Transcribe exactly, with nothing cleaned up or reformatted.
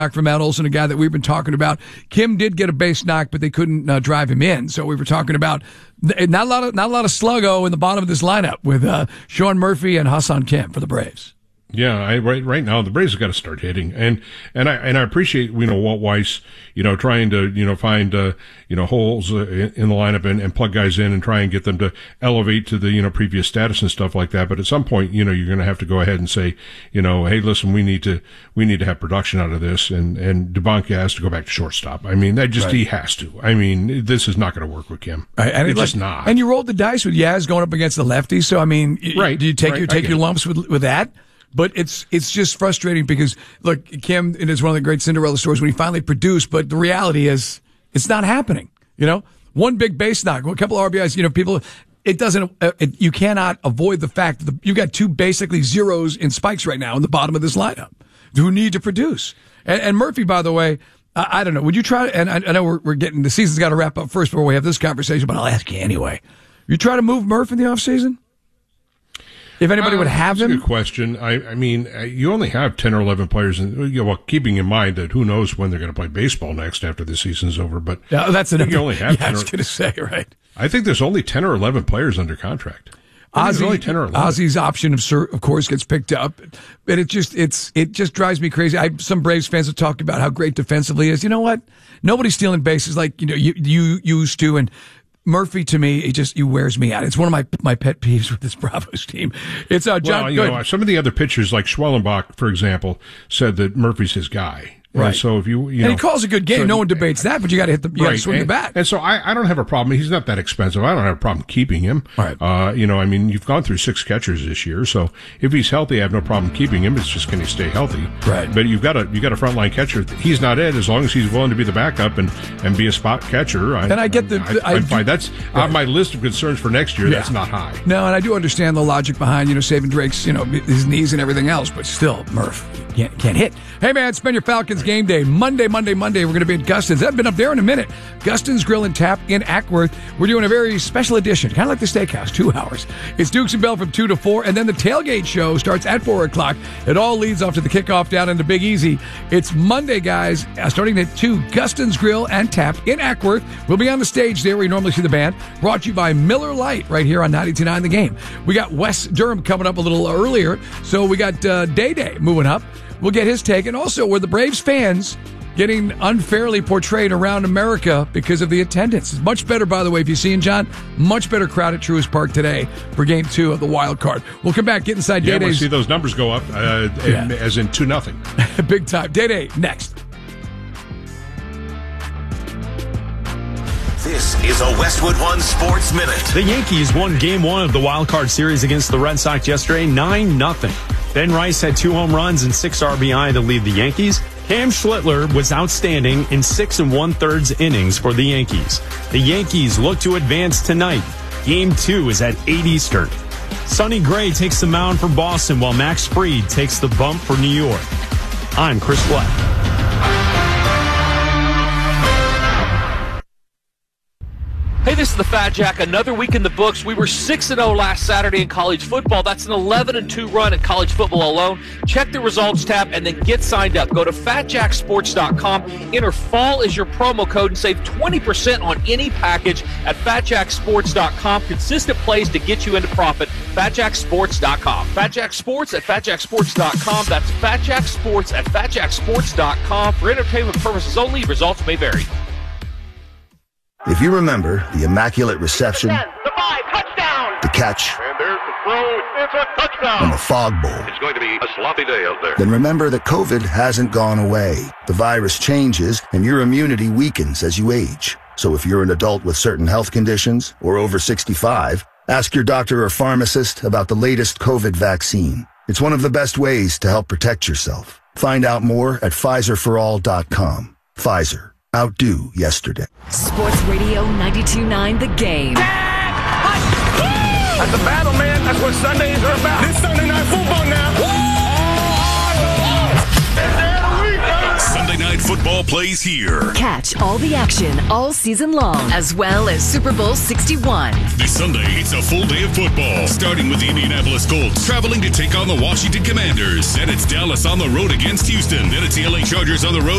from Matt Olson, a guy that we've been talking about. Kim did get a base knock, but they couldn't uh, drive him in. So we were talking about not a lot of not a lot of sluggo in the bottom of this lineup with uh, Sean Murphy and Ha-Seong Kim for the Braves. Yeah, I, right right now the Braves have got to start hitting, and and I and I appreciate you know Walt Weiss, you know trying to you know find uh, you know holes uh, in, in the lineup and, and plug guys in and try and get them to elevate to the you know previous status and stuff like that. But at some point, you know you're going to have to go ahead and say, you know, hey, listen, we need to we need to have production out of this, and and Dubonka has to go back to shortstop. I mean, that just right. he has to. I mean, this is not going to work with Kim. Right. And it's like, just not. And you rolled the dice with Yaz going up against the lefty. So I mean, right. do you take right. your take your lumps with with that? But it's it's just frustrating because, look, Kim, it is one of the great Cinderella stories when he finally produced, but the reality is it's not happening. You know, one big base knock, a couple of R B Is, you know, people, it doesn't, uh, it, you cannot avoid the fact that the, you got two basically zeros in spikes right now in the bottom of this lineup who need to produce. And, and Murphy, by the way, I, I don't know, would you try, and I, I know we're, we're getting, the season's got to wrap up first before we have this conversation, but I'll ask you anyway. You try to move Murph in the offseason? If anybody uh, would have that's him? A good question. I, I mean, you only have ten or eleven players, in, you know, well, keeping in mind that who knows when they're going to play baseball next after the season's over. But yeah, that's another. You only have. Yeah, I was going to say right. I think there's only ten or eleven players under contract. Ozzy, only ten or eleven. Ozzy's option of, of course, gets picked up, but it just it's it just drives me crazy. I, some Braves fans have talked about how great defensively he is. You know what? Nobody's stealing bases like you know you you used to, and Murphy, to me, he just he wears me out. It's one of my my pet peeves with this Bravos team. It's uh, John. Well, you know, some of the other pitchers, like Schwellenbach, for example, said that Murphy's his guy. Right. And so if you, you know, and he calls a good game. So, no one debates that, but you got to hit the, you right. got to swing and, the bat. And so I, I don't have a problem. He's not that expensive. I don't have a problem keeping him. Right. Uh, you know, I mean, you've gone through six catchers this year, so if he's healthy, I have no problem keeping him. It's just can he stay healthy? Right. But you've got a you got a frontline catcher. He's not it as long as he's willing to be the backup and, and be a spot catcher. I, and I get the. I, I, I'm do, fine. That's right. on my list of concerns for next year. Yeah. That's not high. No, and I do understand the logic behind you know saving Drake's you know his knees and everything else, but still, Murph can't can't hit. Hey man, spend your Falcons game day Monday. Monday, Monday, we're going to be at Gustin's. I've been up there in a minute. Gustin's Grill and Tap in Ackworth. We're doing a very special edition, kind of like the steakhouse, two hours. It's Dukes and Bell from two to four, and then the tailgate show starts at four o'clock. It all leads off to the kickoff down into Big Easy. It's Monday, guys, uh, starting at two. Gustin's Grill and Tap in Ackworth. We'll be on the stage there where you normally see the band. Brought to you by Miller Lite right here on ninety-two point nine The Game. We got Wes Durham coming up a little earlier, so we got uh, Day Day moving up. We'll get his take, and also we're the Braves fans getting unfairly portrayed around America because of the attendance. It's much better, by the way, if you've seen, John, much better crowd at Truist Park today for game two of the wild card. We'll come back, get inside yeah, Day Day's. We'll see those numbers go up, uh, yeah. in, as in two nothing. Big time. Day Day, next. This is a Westwood One Sports Minute. The Yankees won game one of the wild card series against the Red Sox yesterday, nine nothing. Ben Rice had two home runs and six R B I to lead the Yankees. Cam Schlittler was outstanding in six and one-thirds innings for the Yankees. The Yankees look to advance tonight. Game two is at eight Eastern. Sonny Gray takes the mound for Boston while Max Fried takes the bump for New York. I'm Chris Black. Hey, this is the Fat Jack. Another week in the books. We were six and oh last Saturday in college football. That's an eleven and two run in college football alone. Check the results tab and then get signed up. Go to fat jack sports dot com. Enter fall as your promo code and save twenty percent on any package at fat jack sports dot com. Consistent plays to get you into profit. fat jack sports dot com. Fat Jack Sports at fat jack sports dot com. That's Fat Jack Sports at fat jack sports dot com. For entertainment purposes only, results may vary. If you remember the Immaculate Reception, ten, the five, touchdown, the catch, and there's the throw, it's a touchdown, and the Fog Bowl, it's going to be a sloppy day out there. Then remember that COVID hasn't gone away. The virus changes, and your immunity weakens as you age. So if you're an adult with certain health conditions or over sixty-five, ask your doctor or pharmacist about the latest COVID vaccine. It's one of the best ways to help protect yourself. Find out more at Pfizer for all dot com. Pfizer. Outdo yesterday. Sports Radio ninety-two point nine The Game. That's a battle, man. That's what Sundays are about. This Sunday Night Football now. Sunday Night Football. football plays here. Catch all the action all season long, as well as Super Bowl sixty-one. This Sunday, it's a full day of football, starting with the Indianapolis Colts traveling to take on the Washington Commanders. Then it's Dallas on the road against Houston. Then it's the L A Chargers on the road